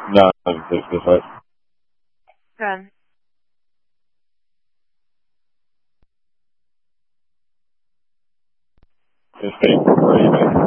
No, this way. Good. Just stay where you